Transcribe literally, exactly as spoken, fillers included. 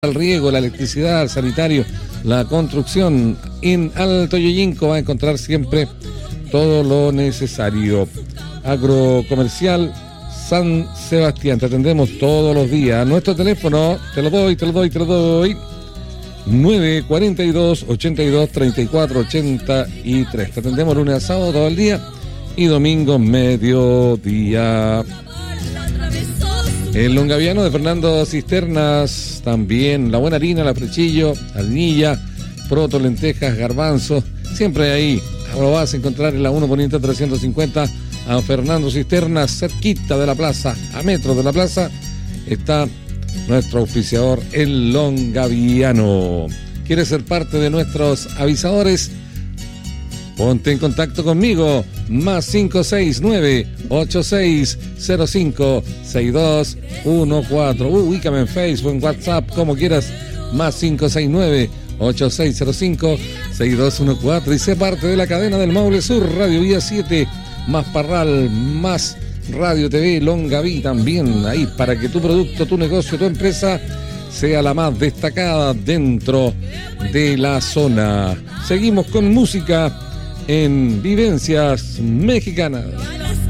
el riego, la electricidad, el sanitario, la construcción. En Alto Yoyinco va a encontrar siempre todo lo necesario. Agrocomercial San Sebastián, te atendemos todos los días. Nuestro teléfono, te lo doy, te lo doy, te lo doy. nueve cuatro dos, ochenta y dos, treinta y cuatro, ochenta y tres. Te atendemos lunes a sábado todo el día y domingo mediodía. El longaviano de Fernando Cisternas, también la buena harina, la frechillo, alnilla, proto, lentejas, garbanzo, siempre ahí. Lo vas a encontrar en la uno Poniente trescientos cincuenta a Fernando Cisternas, cerquita de la plaza, a metros de la plaza, está nuestro auspiciador, el longaviano. ¿Quieres ser parte de nuestros avisadores? Ponte en contacto conmigo, más cinco seis nueve, ocho seis cero cinco, seis dos uno cuatro. Uh, ubícame en Facebook, en WhatsApp, como quieras, más cinco seis nueve, ocho seis cero cinco, seis dos uno cuatro. Y sé parte de la cadena del Maule Sur, Radio Vía siete, más Parral, más Radio T V Longaví también, ahí para que tu producto, tu negocio, tu empresa sea la más destacada dentro de la zona. Seguimos con música en Vivencias Mexicanas.